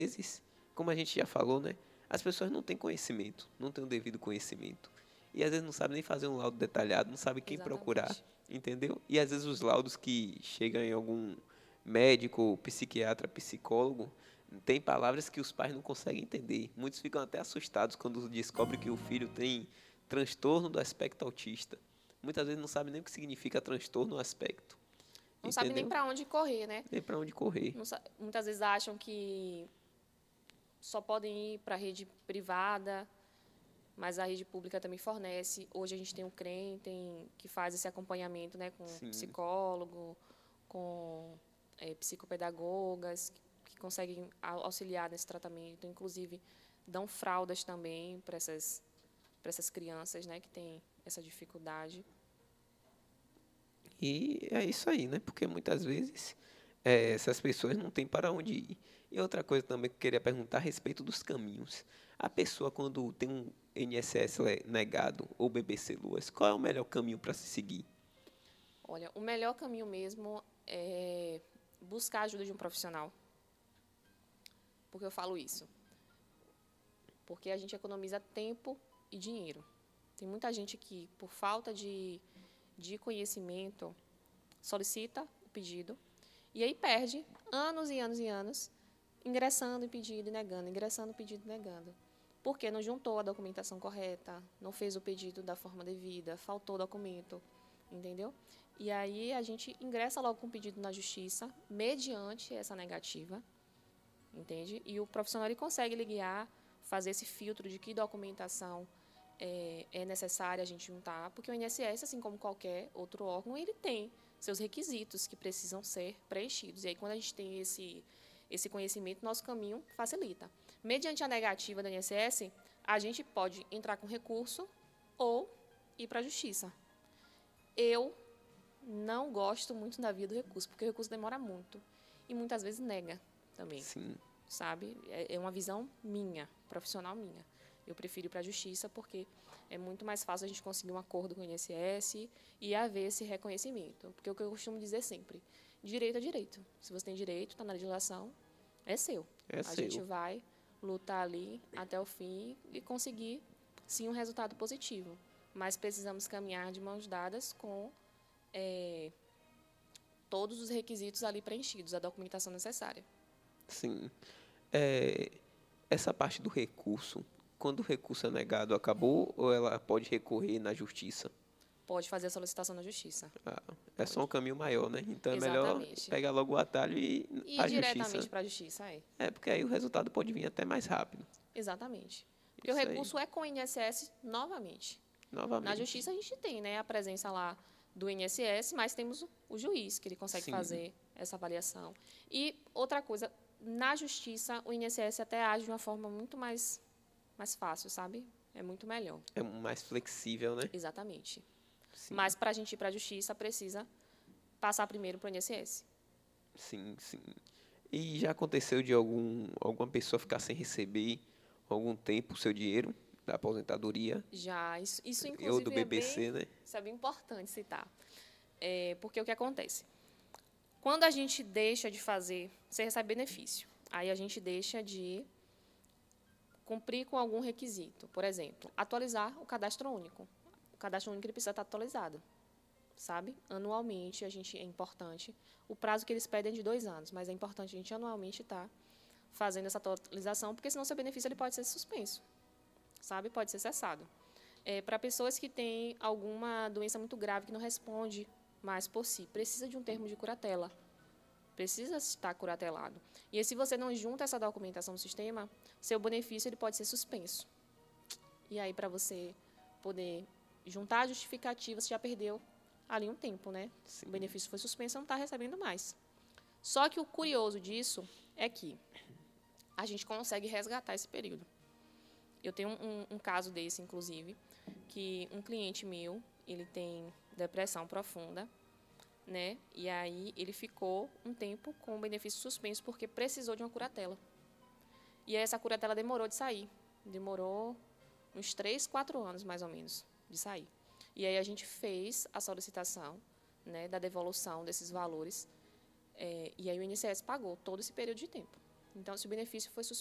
vezes, como a gente já falou, né? As pessoas não têm conhecimento, não têm o devido conhecimento. E às vezes não sabem nem fazer um laudo detalhado, não sabem quem procurar, Exatamente. entendeu? E às vezes os laudos que chegam em algum médico, psiquiatra, psicólogo, tem palavras que os pais não conseguem entender. Muitos ficam até assustados quando descobrem que o filho tem transtorno do aspecto autista. Muitas vezes não sabem nem o que significa transtorno do aspecto, Não sabe nem entendeu? para onde correr, né? Nem para onde correr. Muitas vezes acham que só podem ir para a rede privada, mas a rede pública também fornece. Hoje a gente tem o CREM, que faz esse acompanhamento, né, com Sim. psicólogo, com psicopedagogas, que conseguem auxiliar nesse tratamento. Inclusive, dão fraldas também para essas crianças, né, que têm essa dificuldade. E é isso aí, né? Porque muitas vezes essas pessoas não têm para onde ir. E outra coisa também que eu queria perguntar a respeito dos caminhos. A pessoa, quando tem um INSS negado ou BBC Luas, qual é o melhor caminho para se seguir? Olha, o melhor caminho mesmo é buscar a ajuda de um profissional. Por que eu falo isso? Porque a gente economiza tempo e dinheiro. Tem muita gente que, por falta de conhecimento, solicita o pedido e aí perde anos e anos e anos ingressando em pedido e negando, ingressando em pedido e negando. Porque não juntou a documentação correta, não fez o pedido da forma devida, faltou documento, entendeu? E aí a gente ingressa logo com o pedido na justiça, mediante essa negativa, entende? E o profissional ele consegue lhe guiar, fazer esse filtro de que documentação é necessária a gente juntar, porque o INSS, assim como qualquer outro órgão, ele tem seus requisitos que precisam ser preenchidos. E aí, quando a gente tem esse conhecimento, nosso caminho facilita. Mediante a negativa do INSS, a gente pode entrar com recurso ou ir para a justiça. Eu não gosto muito da via do recurso, porque o recurso demora muito e muitas vezes nega também, Sim, sabe? É uma visão minha, profissional minha. Eu prefiro ir para a justiça porque é muito mais fácil a gente conseguir um acordo com o INSS e haver esse reconhecimento. Porque o que eu costumo dizer sempre, direito é direito. Se você tem direito, está na legislação, é seu. é A gente seu. vai lutar ali até o fim e conseguir, sim, um resultado positivo. Mas precisamos caminhar de mãos dadas com todos os requisitos ali preenchidos, a documentação necessária. Sim. É, essa parte do recurso, quando o recurso é negado, acabou ou ela pode recorrer na justiça? Pode fazer a solicitação na justiça. Ah, é só um Pode. caminho maior, né? Então é melhor Exatamente. pegar logo o atalho e ir E ir à justiça. diretamente para a justiça, é. É, porque aí o resultado pode vir até mais rápido. Exatamente. Porque o Isso aí, recurso é com o INSS novamente. Na novamente. justiça a gente tem, né, a presença lá do INSS, mas temos o juiz, que ele consegue Sim, fazer essa avaliação. E outra coisa, na justiça o INSS até age de uma forma muito mais fácil, sabe? É muito melhor. é mais flexível, né? Exatamente. Sim, Mas para a gente ir para a justiça precisa passar primeiro para o INSS. sim, sim. E já aconteceu de alguma pessoa ficar sem receber algum tempo o seu dinheiro da aposentadoria Já, isso ou do inclusive BBC, né? isso é bem importante citar. Porque o que acontece? Quando a gente deixa de fazer, você recebe benefício. Aí a gente deixa de cumprir com algum requisito. Por exemplo, atualizar o cadastro único. O cadastro único ele precisa estar atualizado, sabe? Anualmente, a gente é importante. O prazo que eles pedem é de 2 anos, mas é importante a gente anualmente estar fazendo essa atualização, porque senão seu benefício ele pode ser suspenso, sabe? Pode ser cessado. Para pessoas que têm alguma doença muito grave que não responde mais por si, precisa de um termo de curatela, precisa estar curatelado. E aí, se você não junta essa documentação no sistema, seu benefício ele pode ser suspenso. E aí, para você poder juntar a justificativa, você já perdeu ali um tempo, né? Sim. O benefício foi suspenso, você não está recebendo mais. Só que o curioso disso é que a gente consegue resgatar esse período. Eu tenho um caso desse, inclusive, que um cliente meu, ele tem depressão profunda, né? E aí ele ficou um tempo com o benefício suspenso porque precisou de uma curatela. E aí essa curatela demorou de sair. Demorou uns 3, 4 anos, mais ou menos, de sair. E aí a gente fez a solicitação, né, da devolução desses valores, e aí o INSS pagou todo esse período de tempo. Então, se o benefício foi